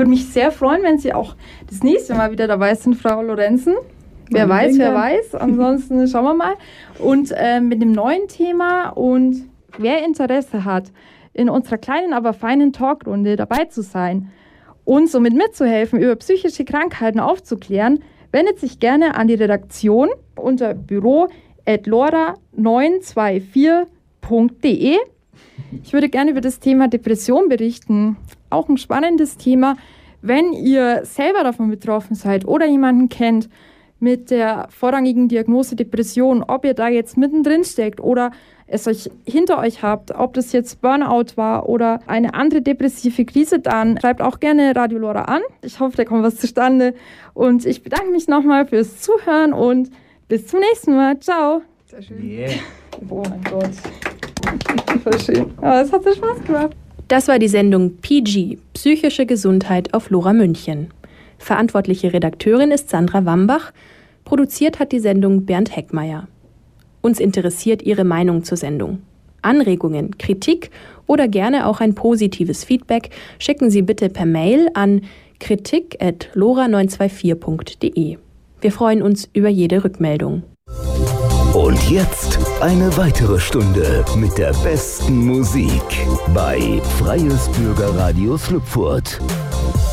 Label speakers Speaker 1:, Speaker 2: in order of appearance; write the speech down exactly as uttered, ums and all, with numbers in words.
Speaker 1: würde mich sehr freuen, wenn Sie auch das nächste Mal wieder dabei sind, Frau Lorenzen. Wer weiß, wer weiß. Ansonsten schauen wir mal. Und äh, mit dem neuen Thema und wer Interesse hat, in unserer kleinen, aber feinen Talkrunde dabei zu sein und somit mitzuhelfen, über psychische Krankheiten aufzuklären, wendet sich gerne an die Redaktion unter büro at lora neun zwei vier punkt de. Ich würde gerne über das Thema Depression berichten. Auch ein spannendes Thema. Wenn ihr selber davon betroffen seid oder jemanden kennt mit der vorrangigen Diagnose Depression, ob ihr da jetzt mittendrin steckt oder es euch hinter euch habt, ob das jetzt Burnout war oder eine andere depressive Krise, dann schreibt auch gerne Radio Lora an. Ich hoffe, da kommt was zustande. Und ich bedanke mich nochmal fürs Zuhören und bis zum nächsten Mal. Ciao. Sehr schön. Yeah. Oh mein Gott. Voll schön. Aber es hat so Spaß gemacht.
Speaker 2: Das war die Sendung P G, Psychische Gesundheit auf Lora München. Verantwortliche Redakteurin ist Sandra Wambach. Produziert hat die Sendung Bernd Heckmeier. Uns interessiert Ihre Meinung zur Sendung. Anregungen, Kritik oder gerne auch ein positives Feedback schicken Sie bitte per Mail an kritik at lora neun zwei vier punkt de. Wir freuen uns über jede Rückmeldung.
Speaker 3: Und jetzt eine weitere Stunde mit der besten Musik bei Freies Bürgerradio Schlüpfurt.